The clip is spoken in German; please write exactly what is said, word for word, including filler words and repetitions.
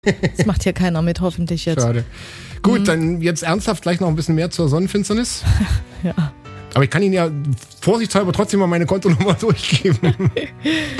Das macht hier keiner mit, hoffentlich jetzt. Schade. Gut, mhm. dann jetzt ernsthaft gleich noch ein bisschen mehr zur Sonnenfinsternis. Ja. Aber ich kann Ihnen ja vorsichtshalber trotzdem mal meine Kontonummer durchgeben.